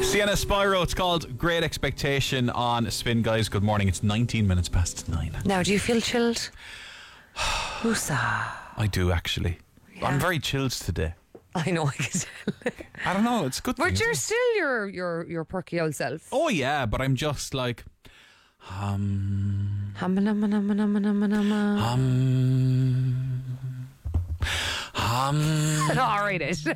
Sienna Spyro, it's called Great Expectation on Spin. Guys, good morning. It's 19 minutes past 9. Now, do you feel chilled? Whoosah. I do, actually. Yeah. I'm very chilled today. I know, I can tell. I don't know, it's a good thing, But you're isn't it? still your perky old self. Oh yeah, but I'm just like All right, it.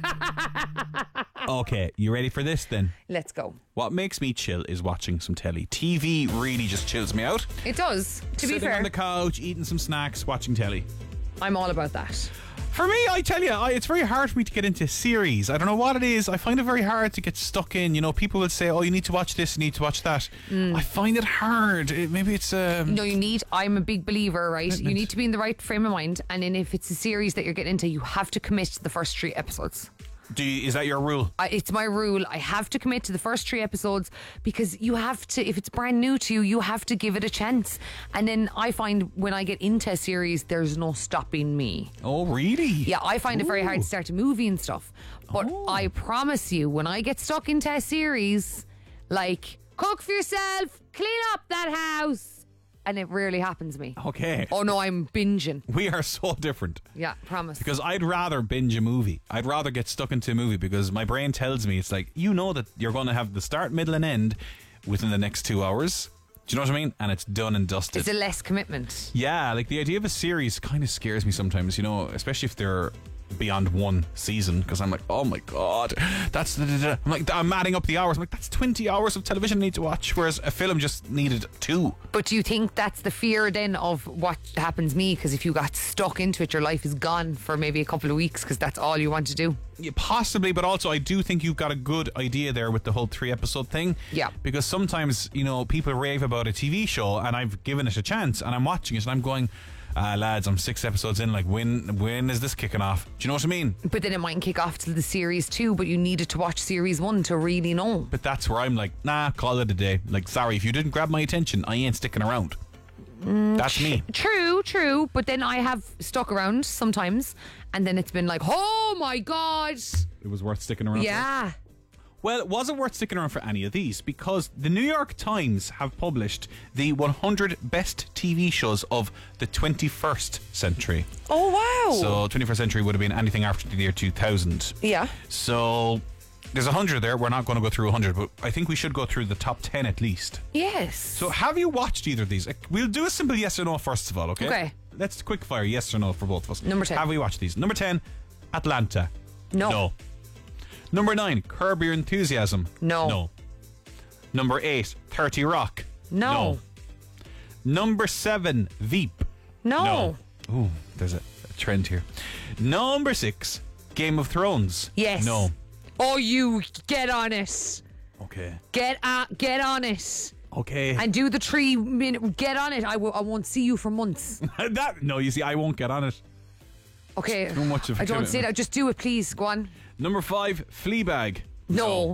Okay, you ready for this then? Let's go. What makes me chill is watching some telly. TV really just chills me out. It does, to be Sitting fair. on the couch, eating some snacks, watching telly. I'm all about that. For me, I tell you, it's very hard for me to get into series. I don't know what it is. I find it very hard to get stuck in. You know, people will say, oh, you need to watch this, you need to watch that. I find it hard. Maybe it's... No, I'm a big believer, right? You need to be in the right frame of mind, and then if it's a series that you're getting into, you have to commit to the first 3 episodes. Is that your rule? It's my rule. I have to commit to the first 3 episodes because you have to, if it's brand new to you, you have to give it a chance. And then I find when I get into a series, there's no stopping me. Oh, really? Yeah, I find it very hard Ooh. to start a movie and stuff. But I promise you, when I get stuck into a series, like cook for yourself, clean up that house, and it rarely happens to me. Okay. Oh no, I'm binging. We are so different. Yeah, promise. Because I'd rather binge a movie. I'd rather get stuck into a movie because my brain tells me, it's like, you know that you're going to have the start, middle and end within the next 2 hours. Do you know what I mean? And it's done and dusted. It's a less commitment. Yeah, like the idea of a series kind of scares me sometimes, you know, especially if they're beyond 1 season, because I'm like, oh my god, that's I'm adding up the hours. I'm like, that's 20 hours of television I need to watch, whereas a film just needed 2. But do you think that's the fear then of what happens to me? Because if you got stuck into it, your life is gone for maybe a couple of weeks because that's all you want to do. Yeah, possibly, but also I do think you've got a good idea there with the whole 3 episode thing. Yeah. Because sometimes, you know, people rave about a TV show and I've given it a chance and I'm watching it and I'm going, lads, I'm 6 episodes in, like when is this kicking off? Do you know what I mean? But then it mightn't kick off to the series 2, but you needed to watch series 1 to really know. But that's where I'm like, nah, call it a day. Like, sorry, if you didn't grab my attention, I ain't sticking around. That's me. True, but then I have stuck around sometimes and then it's been like, oh my god. It was worth sticking around for. Yeah. Well, it wasn't worth sticking around for any of these because the New York Times have published the 100 best TV shows of the 21st century. Oh wow. So 21st century would have been anything after the year 2000. Yeah. So there's 100 there. We're not going to go through 100, but I think we should go through the top 10 at least. Yes. So have you watched either of these? We'll do a simple yes or no first of all, okay? Okay. Let's quick fire yes or no for both of us. Number 10. Have we watched these? Number 10, Atlanta. No. Number 9, Curb Your Enthusiasm. No. Number 8, 30 Rock. No. Number 7, Veep. No. Ooh, there's a trend here. Number 6, Game of Thrones. Yes. No. Oh, you get on it. Okay. Get on it. Okay. And do the 3-minute. Get on it. I won't see you for months. No, you see, I won't get on it. Okay. Too much of a I don't say commitment. that. Just do it, please. Go on. Number 5, Fleabag. No.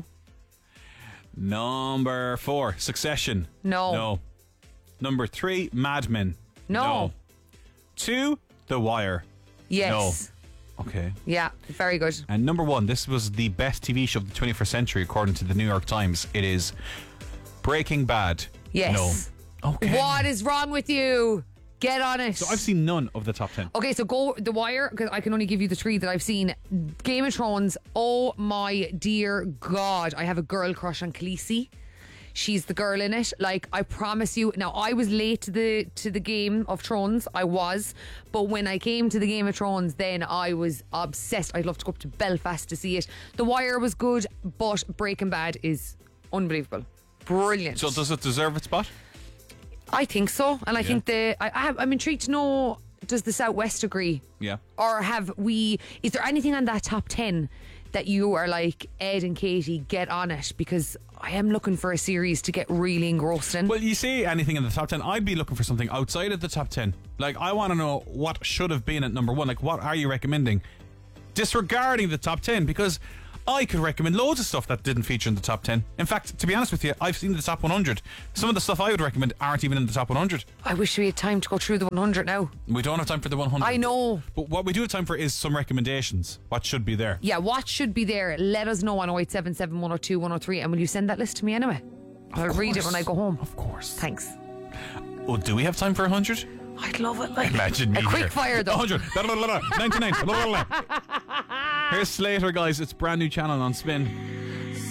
Number 4, Succession. No. No. Number 3, Mad Men. No. 2, The Wire. Yes. Okay. Yeah. Very good. And number 1, this was the best TV show of the 21st century according to the New York Times. It is Breaking Bad. Yes. No. Okay. What is wrong with you? Get on it. So I've seen none of the top 10. Okay, so go The Wire, because I can only give you the 3 that I've seen. Game of Thrones, oh my dear God. I have a girl crush on Khaleesi. She's the girl in it. Like, I promise you. Now, I was late to the Game of Thrones. I was. But when I came to the Game of Thrones, then I was obsessed. I'd love to go up to Belfast to see it. The Wire was good, but Breaking Bad is unbelievable. Brilliant. So does it deserve its spot? I think so. And I think I'm intrigued to know, does the Southwest agree? Yeah. Or is there anything on that top 10 that you are like, Ed and Katie, get on it? Because I am looking for a series to get really engrossed in. Well, you say anything in the top 10, I'd be looking for something outside of the top 10. Like, I want to know what should have been at number 1. Like, what are you recommending? Disregarding the top 10, because I could recommend loads of stuff that didn't feature in the top 10. In fact, to be honest with you, I've seen the top 100. Some of the stuff I would recommend aren't even in the top 100. I wish we had time to go through the 100 now. We don't have time for the 100. I know. But what we do have time for is some recommendations. What should be there? Yeah, what should be there? Let us know on 0877 102 103. And will you send that list to me anyway? I'll read it when I go home. Of course. Thanks. Oh, do we have time for 100? I'd love it. Like, Imagine me. a quick fire though. 100. 99. Here's Slater, guys. It's a brand new channel on Spin.